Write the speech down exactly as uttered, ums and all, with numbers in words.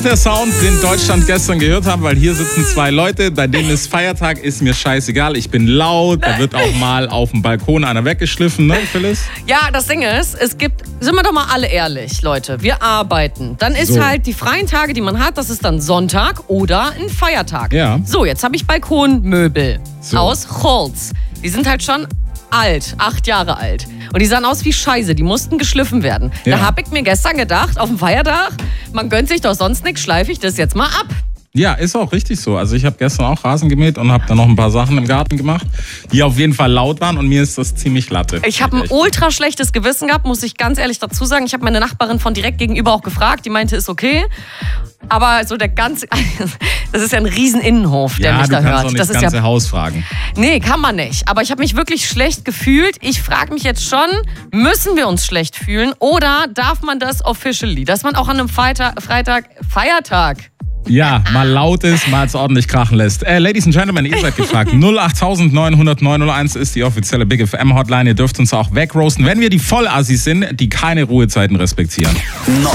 Der Sound, den Deutschland gestern gehört haben, weil hier sitzen zwei Leute, bei denen ist Feiertag, ist mir scheißegal. Ich bin laut, da wird auch mal auf dem Balkon einer weggeschliffen, ne, Phyllis? Ja, das Ding ist, es gibt, sind wir doch mal alle ehrlich, Leute, wir arbeiten. Dann ist So. halt die freien Tage, die man hat, das ist dann Sonntag oder ein Feiertag. Ja. So, jetzt habe ich Balkonmöbel So. aus Holz. Die sind halt schon alt, acht Jahre alt. Und die sahen aus wie Scheiße, die mussten geschliffen werden. Ja. Da habe ich mir gestern gedacht, auf dem Feiertag, man gönnt sich doch sonst nichts, schleife ich das jetzt mal ab. Ja, ist auch richtig so. Also ich habe gestern auch Rasen gemäht und habe dann noch ein paar Sachen im Garten gemacht, die auf jeden Fall laut waren und mir ist das ziemlich latte. Ich habe ein ultra schlechtes Gewissen gehabt, muss ich ganz ehrlich dazu sagen. Ich habe meine Nachbarin von direkt gegenüber auch gefragt, die meinte, ist okay. Aber so der ganze, das ist ja ein riesen Innenhof, der ja, mich du da kannst hört. auch nicht Das das ist ganze ja, Haus fragen. nee, kann man nicht. Aber ich habe mich wirklich schlecht gefühlt. Ich frage mich jetzt schon, müssen wir uns schlecht fühlen oder darf man das officially, dass man auch an einem Freitag, Freitag, Feiertag Ja, mal laut ist, mal es ordentlich krachen lässt. Äh, Ladies and Gentlemen, ihr seid gefragt. null acht neun null null neun null eins ist die offizielle Big F M Hotline. Ihr dürft uns auch wegroasten, wenn wir die Vollassis sind, die keine Ruhezeiten respektieren.